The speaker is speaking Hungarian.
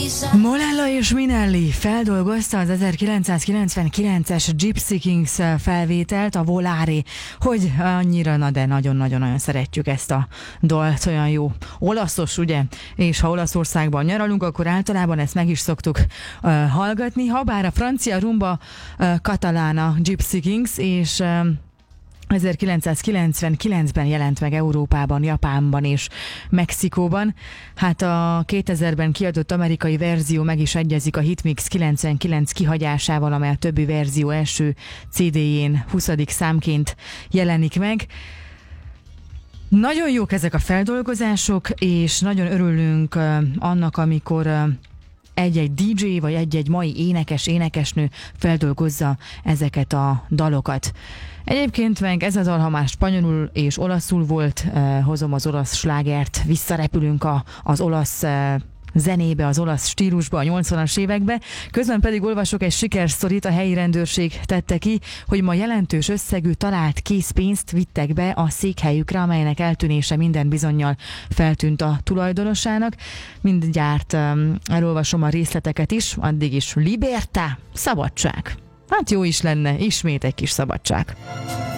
Molella és Minelli feldolgozta az 1999-es Gypsy Kings felvételt, a Volare, hogy annyira, de nagyon-nagyon szeretjük ezt a dalt, olyan jó. Olaszos, ugye? És ha Olaszországban nyaralunk, akkor általában ezt meg is szoktuk hallgatni, habár a francia rumba Catalana Gypsy Kings, és 1999-ben jelent meg Európában, Japánban és Mexikóban. Hát a 2000-ben kiadott amerikai verzió meg is egyezik a Hitmix 99 kihagyásával, amely a többi verzió első CD-jén 20. számként jelenik meg. Nagyon jók ezek a feldolgozások, és nagyon örülünk annak, amikor egy-egy DJ vagy egy-egy mai énekesnő feldolgozza ezeket a dalokat. Egyébként meg ez a dal, ha már spanyolul és olaszul volt, hozom az olasz slágert, visszarepülünk az olasz zenébe, az olasz stílusba, a 80-as évekbe. Közben pedig olvasok egy sikersztorit, a helyi rendőrség tette ki, hogy ma jelentős összegű talált készpénzt vittek be a székhelyükre, amelynek eltűnése minden bizonnyal feltűnt a tulajdonosának. Mindjárt elolvasom a részleteket is, addig is libertá, szabadság. Hát jó is lenne, ismét egy kis szabadság.